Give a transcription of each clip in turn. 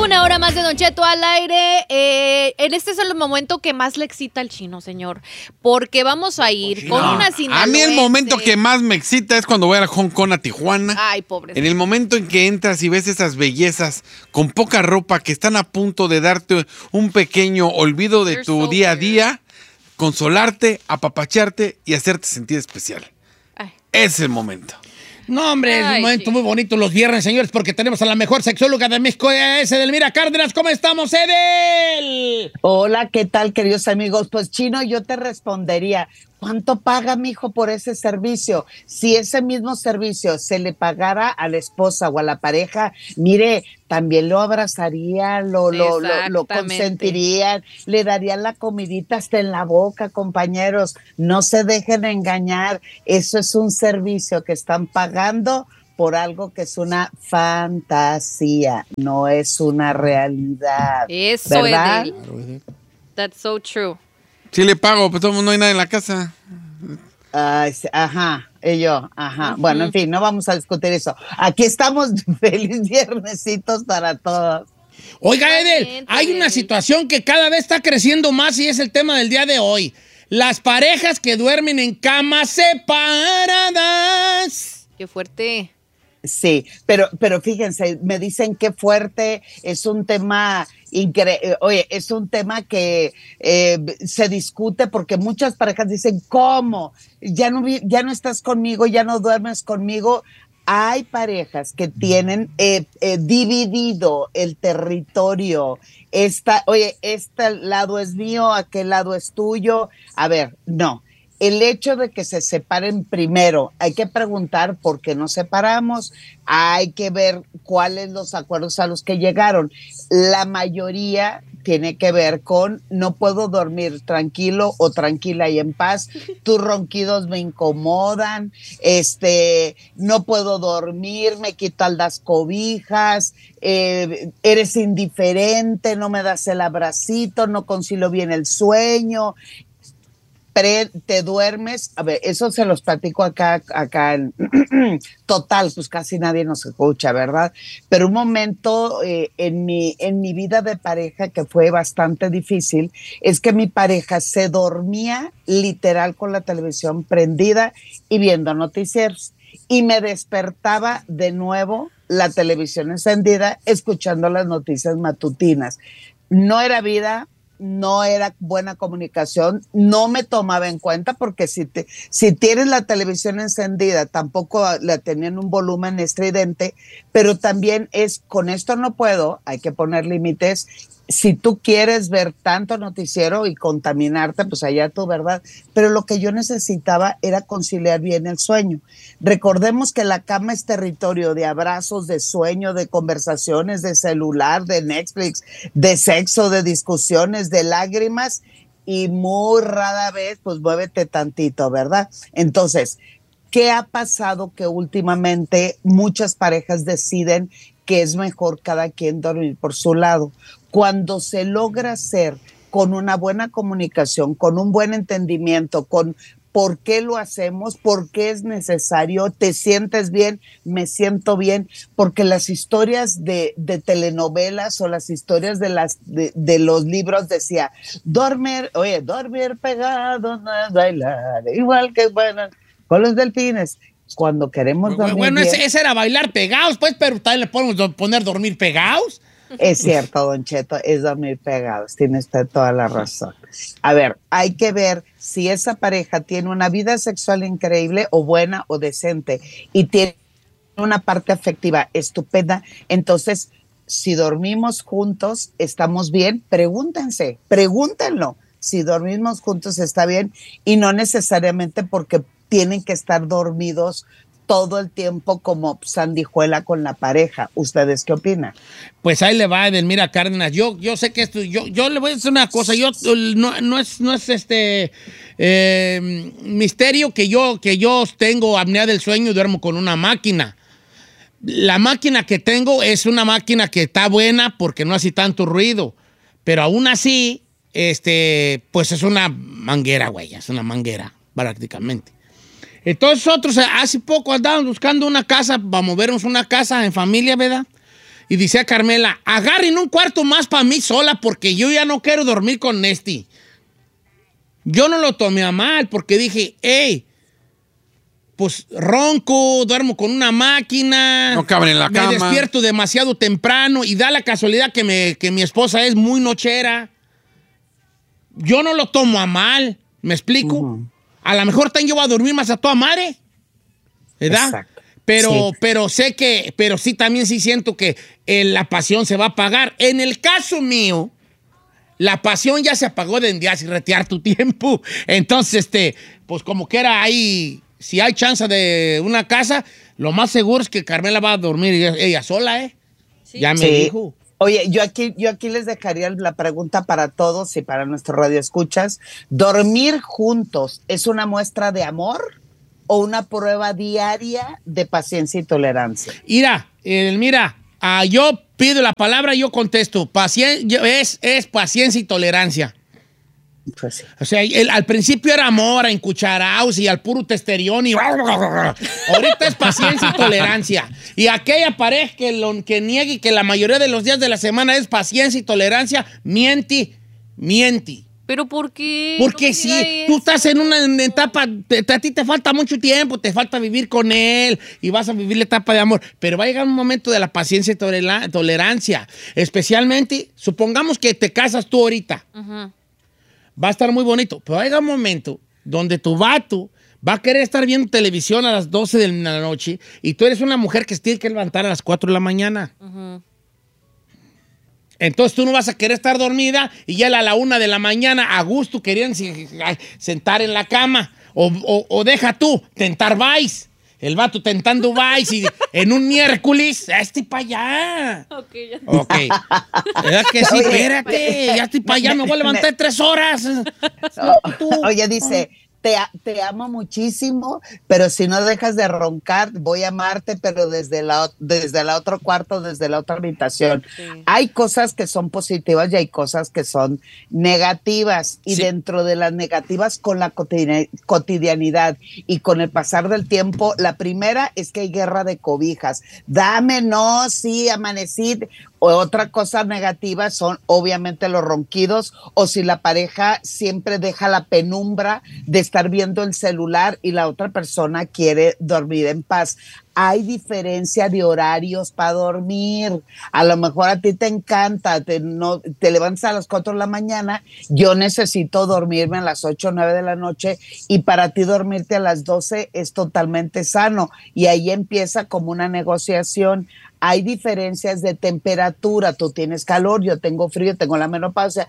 Una hora más de Don Cheto al aire. En este es el momento que más le excita al chino, señor. Porque vamos a ir con una sinaloense. A mí el momento que más me excita es cuando voy a Hong Kong, a Tijuana. Ay, pobre. En el momento en que entras y ves esas bellezas con poca ropa que están a punto de darte un pequeño olvido de tu día a día, consolarte, apapacharte y hacerte sentir especial. Ay. Es el momento. No, hombre, es un momento muy bonito los viernes, señores, porque tenemos a la mejor sexóloga de México, es Edelmira Cárdenas. ¿Cómo estamos, Edel? Hola, ¿qué tal, queridos amigos? Pues, Chino, yo te respondería, ¿cuánto paga, mijo, por ese servicio? Si ese mismo servicio se le pagara a la esposa o a la pareja, mire, también lo abrazaría, lo consentirían, le darían la comidita hasta en la boca, compañeros. No se dejen engañar, eso es un servicio que están pagando por algo que es una fantasía, no es una realidad. Eso, ¿verdad? Edel. That's so true. Sí le pago, pues todo el mundo no hay nadie en la casa. Ajá. Bueno, en fin, no vamos a discutir eso. Aquí estamos, feliz viernesitos para todos. Oiga, Edel, hay una situación que cada vez está creciendo más y es el tema del día de hoy. Las parejas que duermen en camas separadas. Qué fuerte. Sí, pero fíjense, me dicen qué fuerte, es un tema increíble. Oye, es un tema que se discute porque muchas parejas dicen, ¿cómo? Ya no estás conmigo, ya no duermes conmigo. Hay parejas que tienen dividido el territorio. Este lado es mío, aquel lado es tuyo. A ver, no. El hecho de que se separen primero, hay que preguntar por qué nos separamos, hay que ver cuáles los acuerdos a los que llegaron. La mayoría tiene que ver con no puedo dormir tranquilo o tranquila y en paz, tus ronquidos me incomodan, no puedo dormir, me quitan las cobijas, eres indiferente, no me das el abracito, no concilio bien el sueño. Te duermes, a ver, eso se los platico acá en total, pues casi nadie nos escucha, ¿verdad? Pero un momento en mi vida de pareja que fue bastante difícil, es que mi pareja se dormía literal con la televisión prendida y viendo noticieros, y me despertaba de nuevo la televisión encendida, escuchando las noticias matutinas. No era vida, no era buena comunicación, no me tomaba en cuenta porque si tienes la televisión encendida, tampoco la tenían un volumen estridente, pero también es, con esto no puedo, hay que poner límites. Si tú quieres ver tanto noticiero y contaminarte, pues allá tú, ¿verdad? Pero lo que yo necesitaba era conciliar bien el sueño. Recordemos que la cama es territorio de abrazos, de sueño, de conversaciones, de celular, de Netflix, de sexo, de discusiones, de lágrimas, y muy rara vez, pues muévete tantito, ¿verdad? Entonces, ¿qué ha pasado? Que últimamente muchas parejas deciden que es mejor cada quien dormir por su lado. Cuando se logra hacer con una buena comunicación, con un buen entendimiento, con por qué lo hacemos, por qué es necesario, te sientes bien, me siento bien, porque las historias de telenovelas o las historias de los libros decía, dormir pegado no es bailar, igual que bueno, con los delfines. Cuando queremos dormir bueno, bien, ese era bailar pegados, pues, pero también le podemos poner dormir pegados. Es cierto, Don Cheto, es dormir pegados, tiene usted toda la razón. A ver, hay que ver si esa pareja tiene una vida sexual increíble o buena o decente y tiene una parte afectiva estupenda. Entonces, si dormimos juntos, ¿estamos bien? Pregúntenlo. Si dormimos juntos está bien, y no necesariamente porque tienen que estar dormidos todo el tiempo como sandijuela con la pareja. ¿Ustedes qué opinan? Pues ahí le va, Edelmira Cárdenas. Yo sé que esto, yo le voy a decir una cosa. Yo no es misterio que yo tengo apnea del sueño y duermo con una máquina. La máquina que tengo es una máquina que está buena porque no hace tanto ruido, pero aún así, pues es una manguera, güey, es una manguera prácticamente. Entonces nosotros hace poco andábamos buscando una casa, para movernos una casa en familia, ¿verdad? Y dice a Carmela, agarren un cuarto más para mí sola porque yo ya no quiero dormir con Nesty. Yo no lo tomé a mal porque dije, hey, pues ronco, duermo con una máquina. No caben en la cama. Me despierto demasiado temprano y da la casualidad que mi esposa es muy nochera. Yo no lo tomo a mal, ¿me explico? A lo mejor también yo voy a dormir más a toda madre, ¿verdad? Exacto. Pero sé que, pero sí, también sí siento que la pasión se va a apagar. En el caso mío, la pasión ya se apagó de hace retear tu tiempo. Entonces, pues como que era ahí, si hay chance de una casa, lo más seguro es que Carmela va a dormir ella sola, ¿eh? Sí. Ya me dijo. Oye, yo aquí les dejaría la pregunta para todos y para nuestro radioescuchas. ¿Dormir juntos es una muestra de amor o una prueba diaria de paciencia y tolerancia? Mira, yo pido la palabra, yo contesto. Es paciencia y tolerancia. Pues sí. O sea, al principio era amor en cucharaos y al puro testerión y ahorita es paciencia y tolerancia. Y aquella pareja que niegue que la mayoría de los días de la semana es paciencia y tolerancia, miente. ¿Pero por qué? Porque no sí, tú estás en una etapa, a ti te falta mucho tiempo, te falta vivir con él y vas a vivir la etapa de amor, pero va a llegar un momento de la paciencia y tolerancia, especialmente, supongamos que te casas tú ahorita. Va a estar muy bonito, pero va a llegar un momento donde tu vato va a querer estar viendo televisión a las 12 de la noche y tú eres una mujer que se tiene que levantar a las 4 de la mañana. Entonces tú no vas a querer estar dormida y ya a la 1 de la mañana a gusto querían sentar en la cama. O deja tú, tentar Vice. El vato tentando Vice y en un miércoles, ya estoy para allá. Ok. ¿Verdad que sí? Espérate, ya estoy para allá, me voy a levantar 3 horas. Oye, dice... Te amo muchísimo, pero si no dejas de roncar, voy a amarte, pero desde el otro cuarto, desde la otra habitación. Sí. Hay cosas que son positivas y hay cosas que son negativas. Y dentro de las negativas, con la cotidianidad y con el pasar del tiempo, la primera es que hay guerra de cobijas. Dame, no, sí, amanecí. Otra cosa negativa son obviamente los ronquidos o si la pareja siempre deja la penumbra de estar viendo el celular y la otra persona quiere dormir en paz. Hay diferencia de horarios para dormir. A lo mejor a ti te encanta, te levantas a las 4 de la mañana, yo necesito dormirme a las 8 o 9 de la noche y para ti dormirte a las 12 es totalmente sano y ahí empieza como una negociación. Hay diferencias de temperatura, tú tienes calor, yo tengo frío, tengo la menopausia,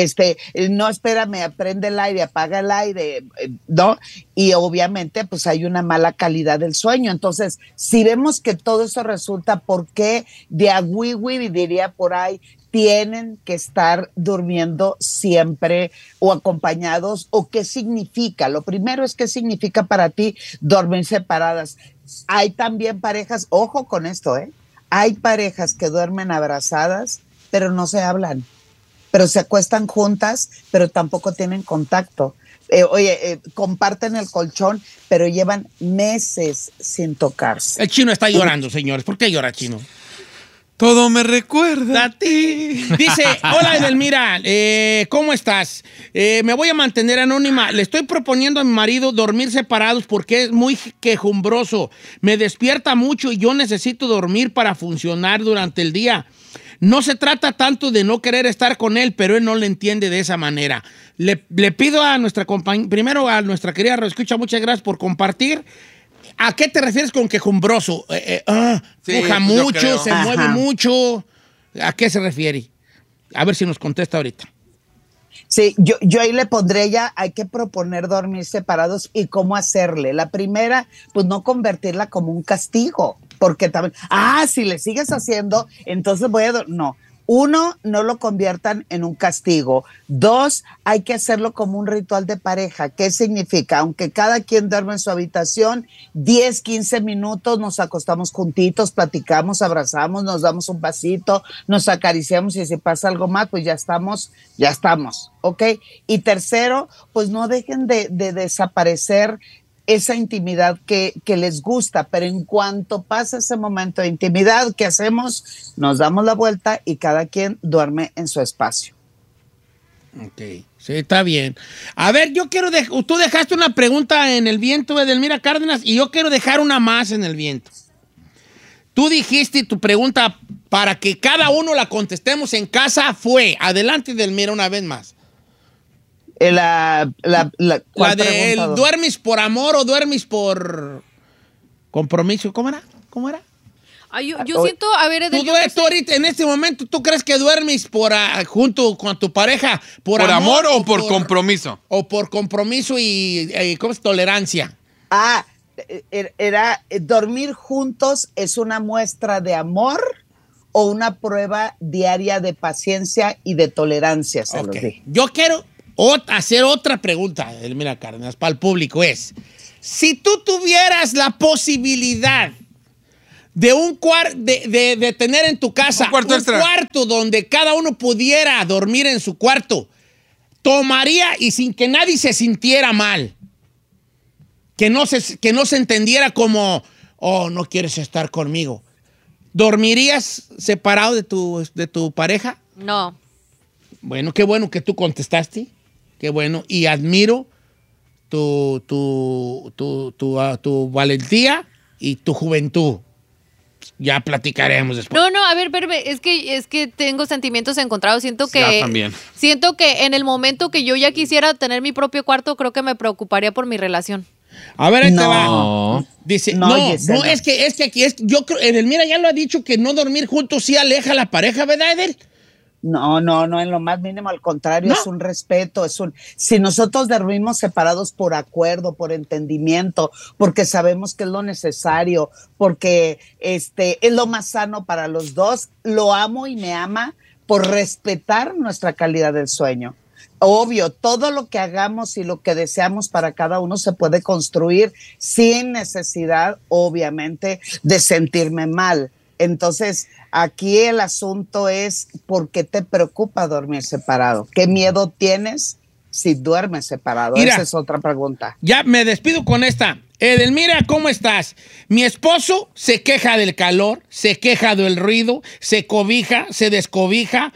no, espérame, prende el aire, apaga el aire, ¿no? Y obviamente pues hay una mala calidad del sueño. Entonces, si vemos que todo eso resulta, ¿por qué de agüiwi, diría por ahí, tienen que estar durmiendo siempre o acompañados? ¿O qué significa? Lo primero es qué significa para ti dormir separadas. Hay también parejas, ojo con esto, hay parejas que duermen abrazadas, pero no se hablan, pero se acuestan juntas, pero tampoco tienen contacto. Comparten el colchón, pero llevan meses sin tocarse. El chino está llorando, señores. ¿Por qué llora, chino? Todo me recuerda a ti. Dice, hola Edelmira, ¿cómo estás? Me voy a mantener anónima. Le estoy proponiendo a mi marido dormir separados porque es muy quejumbroso. Me despierta mucho y yo necesito dormir para funcionar durante el día. No se trata tanto de no querer estar con él, pero él no le entiende de esa manera. Le pido a nuestra compañera, primero a nuestra querida Radioescucha, muchas gracias por compartir. ¿A qué te refieres con quejumbroso? Puja mucho, se mueve mucho. ¿A qué se refiere? A ver si nos contesta ahorita. Sí, yo ahí le pondré ya, hay que proponer dormir separados y cómo hacerle. La primera, pues no convertirla como un castigo, porque también, si le sigues haciendo, entonces no. 1, no lo conviertan en un castigo. 2, hay que hacerlo como un ritual de pareja. ¿Qué significa? Aunque cada quien duerme en su habitación, 10, 15 minutos nos acostamos juntitos, platicamos, abrazamos, nos damos un pasito, nos acariciamos y si pasa algo más, pues ya estamos, ¿ok? Y tercero, pues no dejen de desaparecer esa intimidad que les gusta, pero en cuanto pasa ese momento de intimidad, ¿qué hacemos? Nos damos la vuelta y cada quien duerme en su espacio. Ok, sí, está bien. A ver, yo quiero, tú dejaste una pregunta en el viento, Edelmira Cárdenas, y yo quiero dejar una más en el viento. Tú dijiste tu pregunta para que cada uno la contestemos en casa fue, adelante Edelmira una vez más. La de ¿duermes por amor o duermes por compromiso? ¿Cómo era? Ay, yo siento, a ver, Edel, tú ahorita, en este momento, ¿tú crees que duermes junto con tu pareja por amor o por compromiso? O por compromiso y ¿cómo es? Tolerancia. Era dormir juntos es una muestra de amor o una prueba diaria de paciencia y de tolerancia, se los dije. Yo quiero hacer otra pregunta, Edelmira Cárdenas, para el público. Si tú tuvieras la posibilidad de tener en tu casa un cuarto donde cada uno pudiera dormir en su cuarto, tomaría y sin que nadie se sintiera mal, que no se entendiera como, oh, no quieres estar conmigo, ¿dormirías separado de tu pareja? No. Bueno, qué bueno que tú contestaste, qué bueno, y admiro tu valentía y tu juventud. Ya platicaremos después. No, a ver, es que tengo sentimientos encontrados. Siento que también. Siento que en el momento que yo ya quisiera tener mi propio cuarto, creo que me preocuparía por mi relación. A ver, ahí te va. Dice, es que aquí yo creo, Edelmira ya lo ha dicho, que no dormir juntos sí aleja a la pareja, ¿verdad, Edel? No, en lo más mínimo, al contrario, es un respeto, si nosotros dormimos separados por acuerdo, por entendimiento, porque sabemos que es lo necesario, porque es lo más sano para los dos, lo amo y me ama por respetar nuestra calidad del sueño. Obvio, todo lo que hagamos y lo que deseamos para cada uno se puede construir sin necesidad, obviamente, de sentirme mal. Entonces, aquí el asunto es ¿por qué te preocupa dormir separado? ¿Qué miedo tienes si duermes separado? Mira, esa es otra pregunta. Ya me despido con esta. Edelmira, ¿cómo estás? Mi esposo se queja del calor, se queja del ruido, se cobija, se descobija.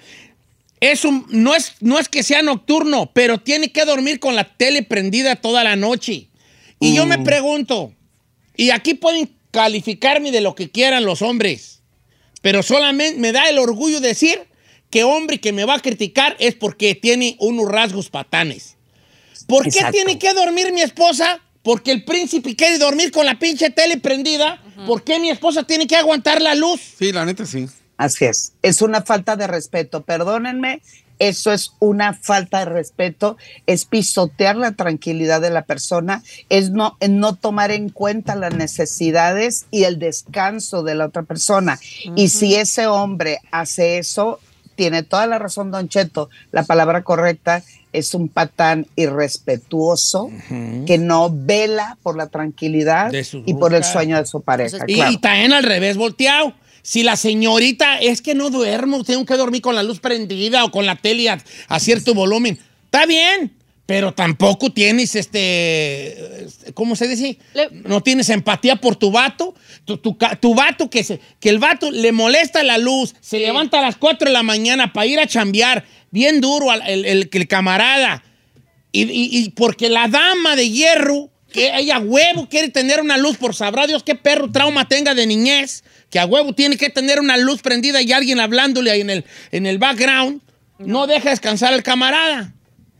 No es que sea nocturno, pero tiene que dormir con la tele prendida toda la noche. Y yo me pregunto, y aquí pueden calificarme de lo que quieran los hombres, pero solamente me da el orgullo decir que hombre que me va a criticar es porque tiene unos rasgos patanes. ¿Por qué tiene que dormir mi esposa? Porque el príncipe quiere dormir con la pinche tele prendida. ¿Por qué mi esposa tiene que aguantar la luz? Sí, la neta sí. Así es una falta de respeto, perdónenme, eso es una falta de respeto, es pisotear la tranquilidad de la persona, es no tomar en cuenta las necesidades y el descanso de la otra persona. Y si ese hombre hace eso, tiene toda la razón, Don Cheto, la palabra correcta, es un patán irrespetuoso que no vela por la tranquilidad y por el sueño de su pareja. Y también al revés, volteado. Si la señorita es que no duermo, tengo que dormir con la luz prendida o con la tele a cierto volumen, está bien, pero tampoco tienes ¿cómo se dice? No tienes empatía por tu vato. Tu vato que el vato le molesta la luz, se levanta a las 4 de la mañana para ir a chambear, bien duro el camarada. Y porque la dama de hierro, que ella huevo quiere tener una luz, por sabrá Dios qué perro trauma tenga de niñez, que a huevo tiene que tener una luz prendida y alguien hablándole ahí en el background, no deja descansar al camarada.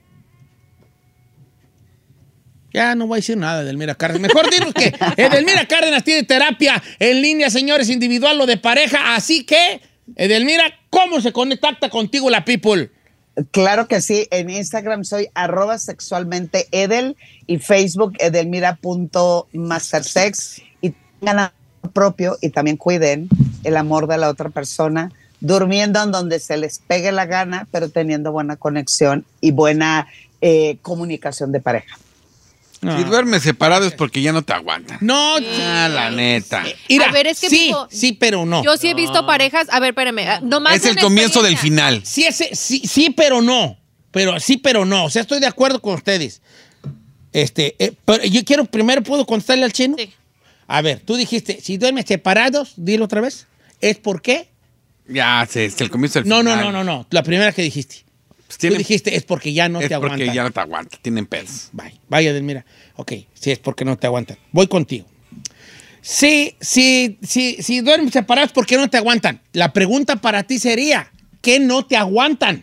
Ya no voy a decir nada, Edelmira Cárdenas. Mejor dinos que Edelmira Cárdenas tiene terapia en línea, señores, individual o de pareja. Así que, Edelmira, ¿cómo se contacta contigo la people? Claro que sí, en Instagram soy @sexualmenteedel y Facebook edelmira.mastersex. Y tengan propio y también cuiden el amor de la otra persona, durmiendo en donde se les pegue la gana, pero teniendo buena conexión y buena comunicación de pareja. Si duermes separado es porque ya no te aguantan. No, la neta. Mira, a ver, es que sí, pero no. Yo sí he visto parejas, a ver, espérame, nomás es el comienzo del final. Sí, pero no. Pero sí, pero no. O sea, estoy de acuerdo con ustedes. Pero yo quiero, primero, ¿puedo contestarle al chino? Sí. A ver, tú dijiste, si duermes separados, dilo otra vez. ¿Es por qué? Ya, es el comienzo del No, final. no. La primera que dijiste. Pues Tú dijiste, es porque ya no te aguantan. Es porque ya no te aguantan, tienen pedos. Vaya, Edelmira. Ok, sí, es porque no te aguantan. Voy contigo. Si duermes separados, ¿por qué no te aguantan? La pregunta para ti sería, ¿qué no te aguantan?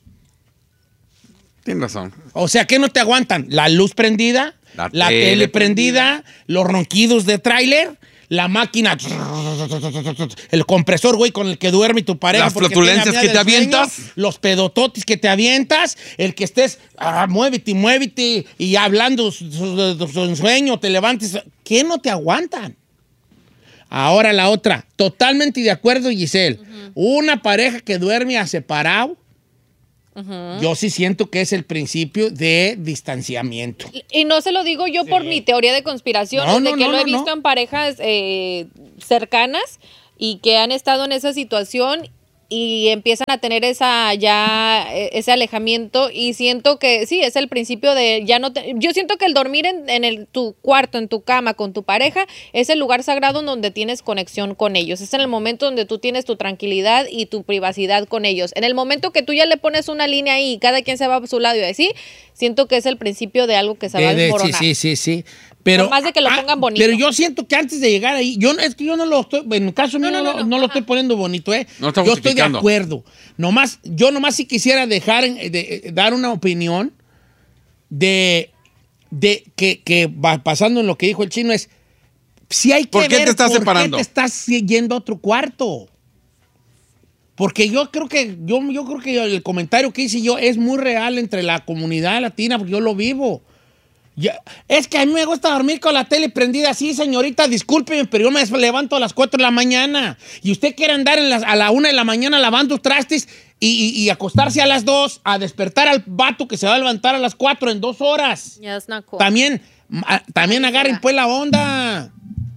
Tienes razón. O sea, ¿qué no te aguantan? ¿La luz prendida? ¿La tele prendida? ¿Los ronquidos de tráiler? ¿La máquina? ¿El compresor, güey, con el que duerme tu pareja? ¿Las flatulencias que te avientas? ¿Los pedototis que te avientas? ¿El que estés, muévete, y hablando su sueño, te levantes? ¿Qué no te aguantan? Ahora la otra. Totalmente de acuerdo, Giselle. Una pareja que duerme a separado, yo sí siento que es el principio de distanciamiento. Y no se lo digo yo por mi teoría de conspiración, de que lo he visto en parejas cercanas y que han estado en esa situación y empiezan a tener ese alejamiento, y siento que sí, es el principio de ya no yo siento que el dormir en tu cuarto, en tu cama con tu pareja, es el lugar sagrado en donde tienes conexión con ellos, es en el momento donde tú tienes tu tranquilidad y tu privacidad con ellos. En el momento que tú ya le pones una línea ahí y cada quien se va a su lado y así, siento que es el principio de algo que se va a desmoronar. Sí. Pero, por más de que lo pongan bonito. Pero yo siento que antes de llegar ahí, yo no lo estoy, en el caso mío no lo estoy poniendo bonito, No yo estoy de acuerdo. Yo nomás sí quisiera dar una opinión de que pasando en lo que dijo el chino, es si hay que ¿Por qué ver te estás separando? ¿Por qué te estás yendo a otro cuarto? Porque yo creo que el comentario que hice yo es muy real entre la comunidad latina, porque yo lo vivo. Es que a mí me gusta dormir con la tele prendida. Sí, señorita, discúlpeme, pero yo me levanto a las 4 de la mañana. Y usted quiere andar a la 1 de la mañana lavando trastes y acostarse a las 2, a despertar al vato que se va a levantar a las 4 en 2 horas. Yeah, that's not cool. También agarren pues la onda.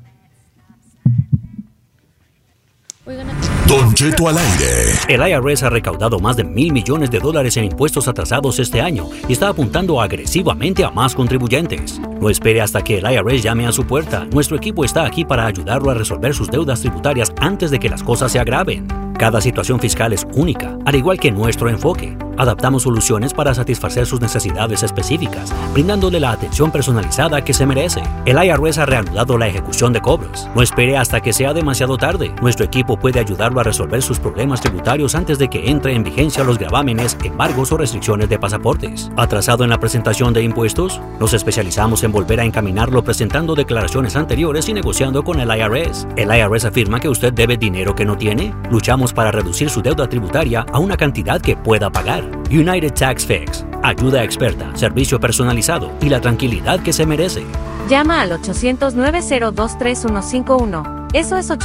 Don Cheto al aire. El IRS ha recaudado más de $1,000 millones en impuestos atrasados este año y está apuntando agresivamente a más contribuyentes. No espere hasta que el IRS llame a su puerta. Nuestro equipo está aquí para ayudarlo a resolver sus deudas tributarias antes de que las cosas se agraven. Cada situación fiscal es única, al igual que nuestro enfoque. Adaptamos soluciones para satisfacer sus necesidades específicas, brindándole la atención personalizada que se merece. El IRS ha reanudado la ejecución de cobros. No espere hasta que sea demasiado tarde. Nuestro equipo puede ayudarlo a resolver sus problemas tributarios antes de que entre en vigencia los gravámenes, embargos o restricciones de pasaportes. ¿Atrasado en la presentación de impuestos? Nos especializamos en volver a encaminarlo presentando declaraciones anteriores y negociando con el IRS. ¿El IRS afirma que usted debe dinero que no tiene? Luchamos para reducir su deuda tributaria a una cantidad que pueda pagar. United Tax Fix. Ayuda experta, servicio personalizado y la tranquilidad que se merece. Llama al 800-902-3151. Eso es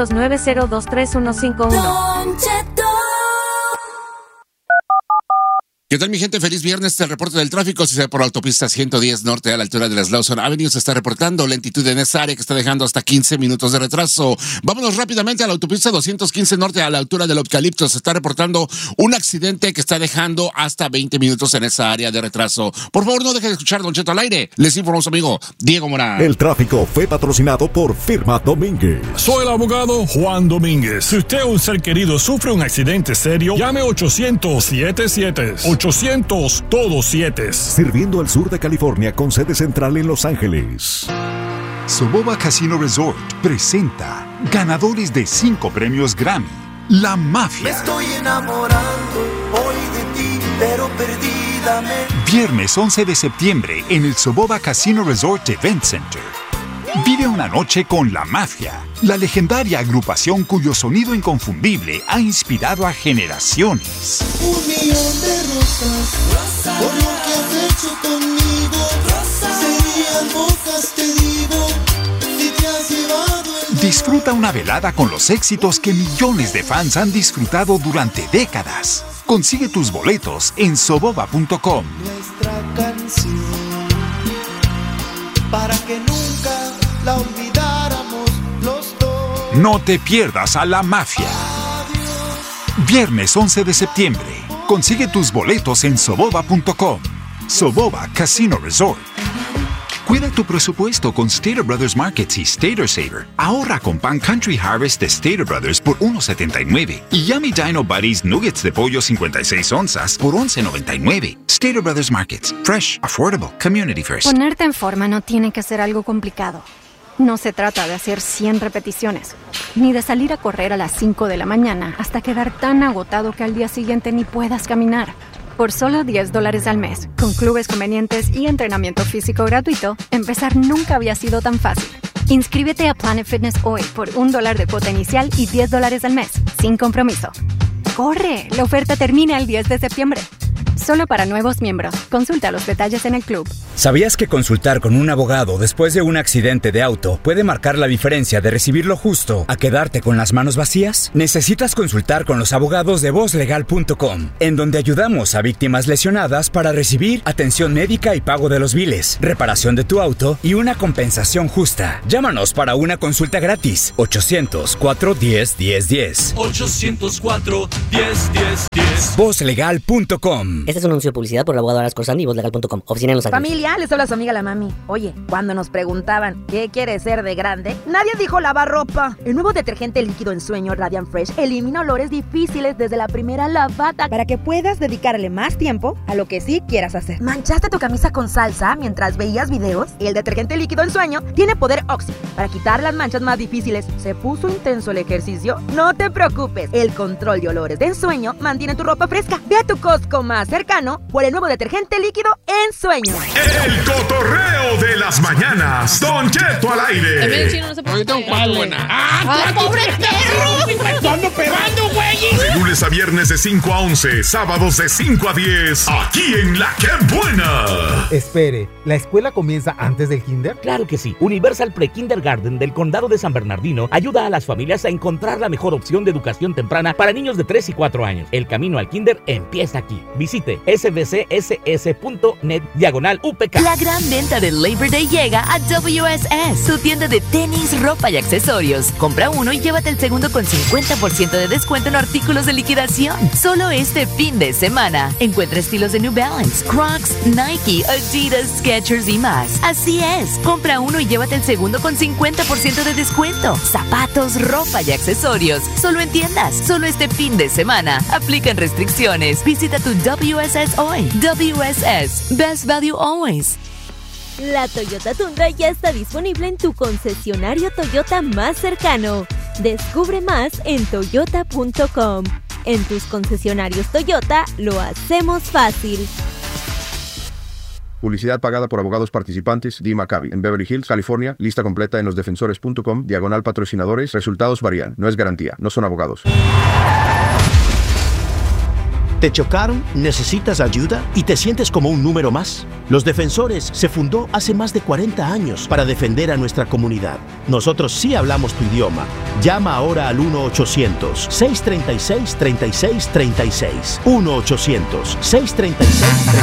800-902-3151. ¿Qué tal, mi gente? Feliz viernes. El reporte del tráfico. Si se ve por la autopista 110 Norte a la altura de las Lawson Avenue, se está reportando lentitud en esa área que está dejando hasta 15 minutos de retraso. Vámonos rápidamente a la autopista 215 Norte a la altura del Eucalipto. Se está reportando un accidente que está dejando hasta 20 minutos en esa área de retraso. Por favor, no deje de escuchar Don Cheto al aire. Les informó su amigo Diego Morán. El tráfico fue patrocinado por Firma Domínguez. Soy el abogado Juan Domínguez. Si usted o un ser querido sufre un accidente serio, llame 800-77. 800, todos 7. Sirviendo al sur de California con sede central en Los Ángeles. Soboba Casino Resort presenta ganadores de 5 premios Grammy. La Mafia. Me estoy enamorando hoy de ti, pero perdidamente. Viernes 11 de septiembre en el Soboba Casino Resort Event Center. Vive una noche con La Mafia, la legendaria agrupación cuyo sonido inconfundible ha inspirado a generaciones. 1 millón de rosas, por lo que has hecho conmigo, serían pocas, te digo, si te has llevado el... Disfruta una velada con los éxitos que millones de fans han disfrutado durante décadas. Consigue tus boletos en soboba.com. Nuestra canción, para que nunca la olvidáramos los dos. No te pierdas a La Mafia. Viernes 11 de septiembre. Consigue tus boletos en soboba.com. Soboba Casino Resort. Cuida tu presupuesto con Stater Brothers Markets y Stater Saver. Ahorra con pan Country Harvest de Stater Brothers por $1.79 y Yummy Dino Buddies Nuggets de pollo 56 onzas por $11.99. Stater Brothers Markets. Fresh, affordable, community first. Ponerte en forma no tiene que ser algo complicado. No se trata de hacer 100 repeticiones, ni de salir a correr a las 5 de la mañana hasta quedar tan agotado que al día siguiente ni puedas caminar. Por solo $10 al mes, con clubes convenientes y entrenamiento físico gratuito, empezar nunca había sido tan fácil. Inscríbete a Planet Fitness hoy por $1 de cuota inicial y $10 al mes, sin compromiso. ¡Corre! La oferta termina el 10 de septiembre. Solo para nuevos miembros. Consulta los detalles en el club. ¿Sabías que consultar con un abogado después de un accidente de auto puede marcar la diferencia de recibir lo justo a quedarte con las manos vacías? Necesitas consultar con los abogados de vozlegal.com, en donde ayudamos a víctimas lesionadas para recibir atención médica y pago de los biles, reparación de tu auto y una compensación justa. Llámanos para una consulta gratis. 800-410-1010. 800-410-1010. Vozlegal.com. Este es un anuncio de publicidad por el abogado Aras Corsani y vozlegal.com. Oficina en Los Ángeles. Familia, les habla su amiga la mami. Oye, cuando nos preguntaban ¿qué quiere ser de grande? Nadie dijo lavarropa. El nuevo detergente líquido en sueño Radiant Fresh elimina olores difíciles desde la primera lavada para que puedas dedicarle más tiempo a lo que sí quieras hacer. ¿Manchaste tu camisa con salsa mientras veías videos? El detergente líquido en sueño tiene poder Oxy para quitar las manchas más difíciles. ¿Se puso intenso el ejercicio? No te preocupes. El control de olores de ensueño mantiene tu ropa fresca. Ve a tu Costco más cercano por el nuevo detergente líquido en sueño. El cotorreo de las mañanas. Don Cheto al aire. El chino no se puede. Ahorita un cuarto buena. ¡Ah, pobre perro! ¡Me ando pegando, güey! De lunes a viernes de 5 a 11, sábados de 5 a 10, aquí en La Qué Buena. Espere, ¿la escuela comienza antes del kinder? Claro que sí. Universal Pre-Kindergarten del Condado de San Bernardino ayuda a las familias a encontrar la mejor opción de educación temprana para niños de 3 y 4 años. El camino al kinder empieza aquí. Visite sbcss.net/UPK. La gran venta del Labor Day llega a WSS, tu tienda de tenis, ropa y accesorios. Compra uno y llévate el segundo con 50% de descuento en artículos de liquidación. Solo este fin de semana. Encuentra estilos de New Balance, Crocs, Nike, Adidas, Skechers y más. Así es, compra uno y llévate el segundo con 50% de descuento. Zapatos, ropa y accesorios. Solo en tiendas. Solo este fin de semana. Aplican restricciones. Visita tu WSS hoy. WSS. Best value always. La Toyota Tundra ya está disponible en tu concesionario Toyota más cercano. Descubre más en toyota.com. En tus concesionarios Toyota lo hacemos fácil. Publicidad pagada por abogados participantes. Dee Maccabi, en Beverly Hills, California. Lista completa en losdefensores.com. /patrocinadores. Resultados varían. No es garantía. No son abogados. ¿Te chocaron? ¿Necesitas ayuda? ¿Y te sientes como un número más? Los Defensores se fundó hace más de 40 años para defender a nuestra comunidad. Nosotros sí hablamos tu idioma. Llama ahora al 1-800-636-3636. 1-800-636-3636.